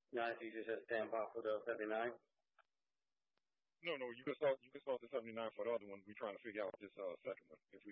Nice. You just said stamp out for the 79. No, no, you can start the 79 for the other one. We're trying to figure out this second one if